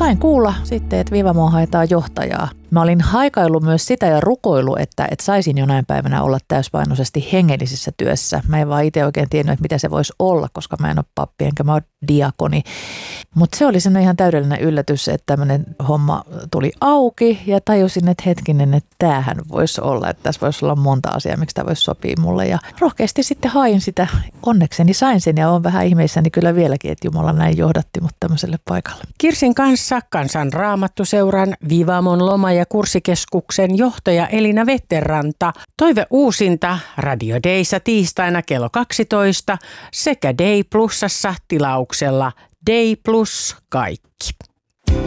sain kuulla sitten, että Vivamoon haetaan johtajaa. Mä olin haikaillut myös sitä ja rukoillut, että saisin jonain päivänä olla täyspainoisesti hengellisessä työssä. Mä en vaan itse oikein tiennyt, että mitä se voisi olla, koska mä en ole pappi enkä mä ole diakoni. Mutta se oli sinne ihan täydellinen yllätys, että tämmöinen homma tuli auki ja tajusin, että hetkinen, että tämähän voisi olla, että tässä voisi olla monta asiaa, miksi tämä voisi sopia mulle. Ja rohkeasti sitten hain sitä. Onnekseni sain sen ja olen vähän ihmeissäni kyllä vieläkin, että Jumala näin johdatti mut tämmöiselle paikalle. Kirsin kanssa Kansan Raamattuseuran Vivamon loma- ja kurssikeskuksen johtaja Elina Vetteranta. Toive uusinta Radio Dayssa tiistaina kello 12 sekä Day Plusassa tilauksella Day Plus kaikki.